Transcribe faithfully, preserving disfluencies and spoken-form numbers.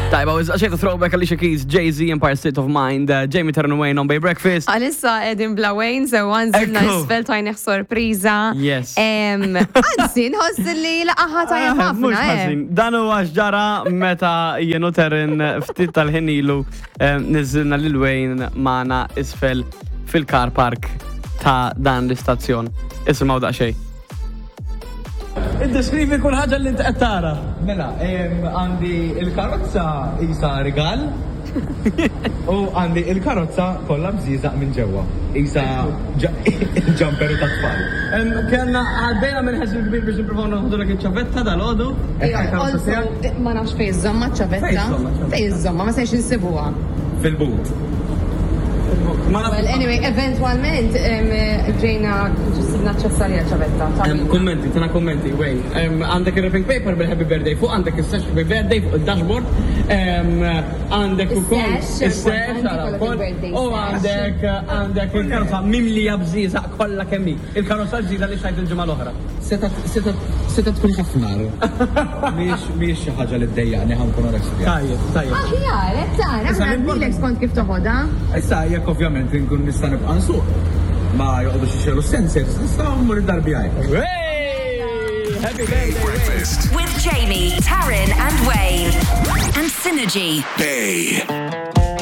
Tajba, għaxħeta throwback Alicia Keys, Jay-Z, Empire State of Mind, uh, Jamie Turner Wayne on Bay Breakfast. Għalissa edin bla Wayne, so għanżilna Ekku. isfel tajneħ sorpriza. Yes. Għanżin, ħossi li laqaħa tajja Mux ħafna, eh. ħasin. Dan u ġara meta jenu terin ftit tal-ħinilu nizzilna Lil Wayne maħna isfel fil-car park ta' dan l-istazzjon. Isimaw daqxej. Id-deskrivi kull ħaġa li inti qed tara. Mela, għandi il-karozza isa rigal u għandi il-karozza kollha mżiżaq minn ġewwa. Isa ġamperu ta' tfal. Kienna għaddejna minn ħessu kbir biex niprofaw naħdu lek il-ċavetta dal-għodu. Ma nafx fej iż-żomma ċavetta. Fej iż-żomma, ma sejx insibuha. Fil-but. Well, anyway, eventualment ġejna ġissibna ċessarja ċavetta. Kommenti, tana kommenti, wej. Għandek il-wrapping paper bil-happy birthday fuq, għandek il-sash happy birthday fuq il-dashboard, għandek u koll il-sash u għandek għandek il-karozza mimlija bżiza kolla kemmi. Il-karozza ġdida li xajt il-ġimgħa l-oħra. Seta tkun ħafnar. Miex xi ħaġa li d-dejjaqni ħankun onext. Tajjeb, tajjeb. Aħjar, tara, għandilek skont kif toħodha. Issa jekk ovvjament nkun nista' nibqa' nsuq. Ma joqgħodux ixxelu sensors, nista' mmur id-darbi għajk. Happy birthday, with Jamie, Taryn and Wayne and Synergy. Bay.